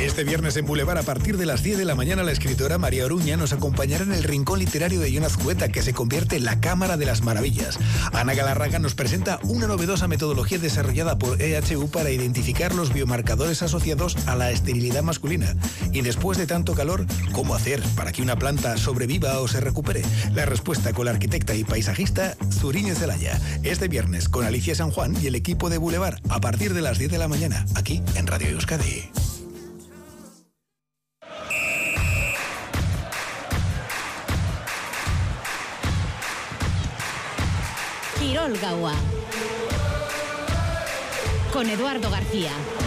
Este viernes en Boulevard, a partir de las 10 de la mañana, la escritora María Oruña nos acompañará en el rincón literario de Jon Azcueta, que se convierte en la Cámara de las Maravillas. Ana Galarraga nos presenta una novedosa metodología desarrollada por EHU para identificar los biomarcadores asociados a la esterilidad masculina. Y después de tanto calor, ¿cómo hacer para que una planta sobreviva o se recupere? La respuesta con la arquitecta y paisajista Zuriñe Zelaya. Este viernes con Alicia San Juan y el equipo de Boulevard, a partir de las 10 de la mañana, aquí en Radio Euskadi. Kirol Gaua con Eduardo García.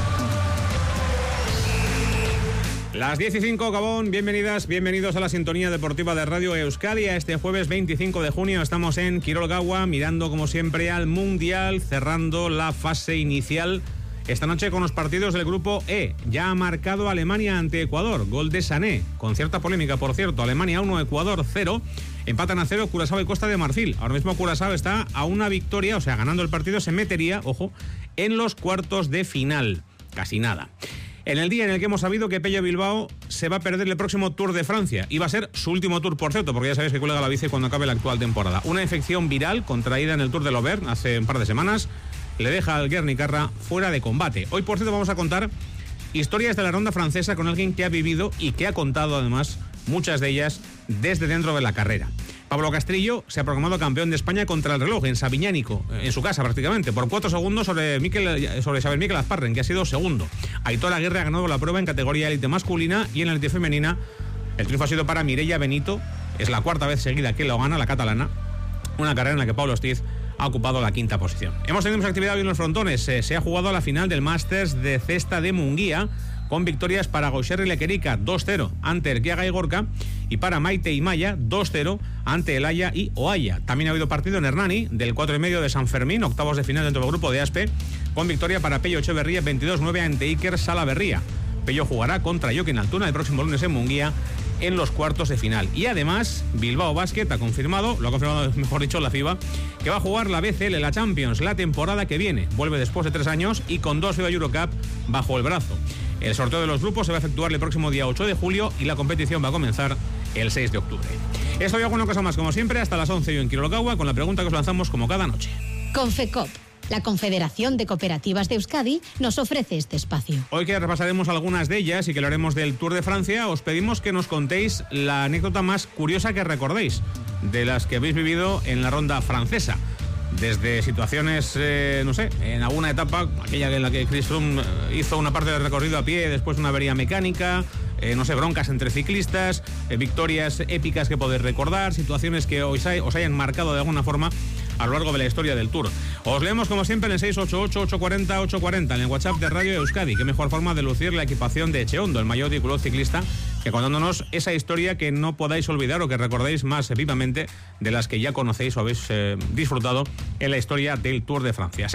Las 10:05, Gabón, bienvenidos a la sintonía deportiva de Radio Euskadi. A este jueves 25 de junio estamos en Kirol Gaua, mirando como siempre al Mundial, cerrando la fase inicial. Esta noche con los partidos del grupo E. Ya ha marcado Alemania ante Ecuador, gol de Sané, con cierta polémica, por cierto. Alemania 1, Ecuador 0. Empatan a 0 Curazao y Costa de Marfil. Ahora mismo Curazao está a una victoria, o sea, ganando el partido se metería, ojo, en los cuartos de final. Casi nada. En el día en el que hemos sabido que Pello Bilbao se va a perder el próximo Tour de Francia. Y va a ser su último Tour, por cierto, porque ya sabéis que cuelga la bici cuando acabe la actual temporada. Una infección viral contraída en el Tour de l'Auvergne hace un par de semanas le deja al Guernicarra fuera de combate. Hoy, por cierto, vamos a contar historias de la ronda francesa con alguien que ha vivido y que ha contado, además, muchas de ellas desde dentro de la carrera. Pablo Castrillo se ha proclamado campeón de España contra el reloj en Sabiñánico, en su casa prácticamente, por 4 segundos sobre Xavier Miquel Azparren, que ha sido segundo. Aitor Aguirre ha ganado la prueba en categoría élite masculina y en la élite femenina el triunfo ha sido para Mireia Benito. Es la cuarta vez seguida que lo gana la catalana, una carrera en la que Pablo Stiz ha ocupado la quinta posición. Hemos tenido mucha actividad hoy en los frontones. Se ha jugado la final del Masters de cesta de Munguía, con victorias para Gaucher y Lequerica 2-0 ante Erquiaga y Gorka, y para Maite y Maya 2-0 ante El Haya y Oaya. También ha habido partido en Hernani del 4,5 de San Fermín, octavos de final dentro del grupo de Aspe, con victoria para Pello Echeverría 22-9 ante Iker Salaverría. Pello jugará contra Joaquín Altuna el próximo lunes en Munguía en los cuartos de final. Y además, Bilbao Basket ha confirmado, mejor dicho, la FIBA, que va a jugar la BCL, la Champions, la temporada que viene. Vuelve después de 3 años y con 2 FIBA Eurocup bajo el brazo. El sorteo de los grupos se va a efectuar el próximo día 8 de julio y la competición va a comenzar el 6 de octubre. Esto y alguna cosa más, como siempre, hasta las 11 en Kirol Gaua, con la pregunta que os lanzamos como cada noche. Confecop, la Confederación de Cooperativas de Euskadi, nos ofrece este espacio. Hoy, que repasaremos algunas de ellas y que lo haremos del Tour de Francia, os pedimos que nos contéis la anécdota más curiosa que recordéis de las que habéis vivido en la ronda francesa. Desde situaciones, no sé, en alguna etapa, aquella en la que Chris Froome hizo una parte del recorrido a pie, después una avería mecánica, no sé, broncas entre ciclistas, victorias épicas que podéis recordar, situaciones que os hayan marcado de alguna forma a lo largo de la historia del Tour. Os leemos como siempre en el 688-840-840, en el WhatsApp de Radio Euskadi. Qué mejor forma de lucir la equipación de Echeondo, el mayor vehículo ciclista, que contándonos esa historia que no podáis olvidar o que recordéis más vivamente de las que ya conocéis o habéis disfrutado en la historia del Tour de Francia.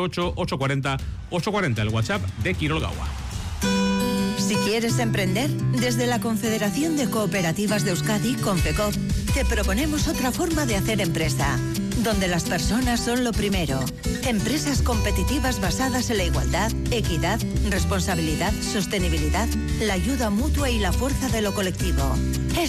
688-840-840, el WhatsApp de Kirol Gaua. Si quieres emprender, desde la Confederación de Cooperativas de Euskadi, Confecop, te proponemos otra forma de hacer empresa, donde las personas son lo primero. Empresas competitivas basadas en la igualdad, equidad, responsabilidad, sostenibilidad, la ayuda mutua y la fuerza de lo colectivo.